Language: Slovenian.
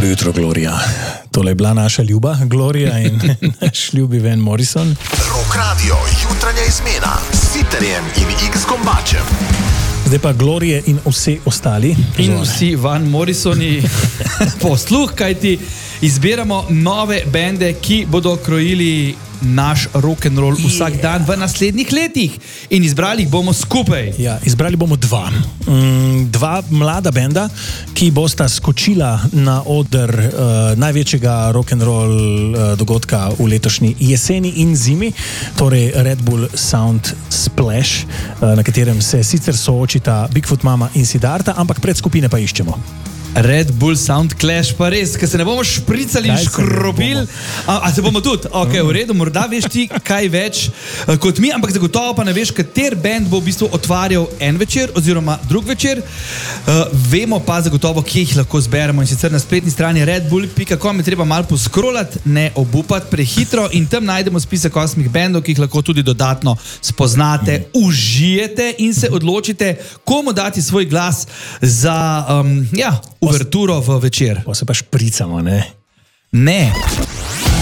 Dobro jutro, Gloria. Tole je bila naša ljuba Gloria in naš ljubi Van Morrison. Rock Radio, jutranja izmena s Sitterjem in X-Gombačem. Zdaj pa Glorie in vsi ostali. In vsi Van Morrisoni posluh, kajti izbiramo nove bende, ki bodo krojili naš rock'n'roll vsak dan v naslednjih letih. In izbrali jih bomo skupaj. Ja, izbrali bomo dva. Dva mlada benda, ki bosta skočila na oder največjega rock'n'roll dogodka v letošnji jeseni in zimi, torej Red Bull Sound Splash, na katerem se sicer soočita Bigfoot Mama in Siddharta, ampak predskupine pa iščemo. Red Bull Sound Clash pa res, ker se ne bomo špricali in škropili. A se bomo tudi? Ok, v redu, morda veš ti kaj več kot mi, ampak zagotovo pa ne veš, kater band bo v bistvu otvarjal en večer oziroma drug večer. Vemo pa zagotovo, kje jih lahko zberemo, in sicer na spletni strani redbull.com je treba malo poskrolati, ne obupati prehitro, in tam najdemo spisek 8 bendov, ki jih lahko tudi dodatno spoznate, užijete in se odločite, komu dati svoj glas za uverturo v večer. Pa se pa špricamo, ne? Ne.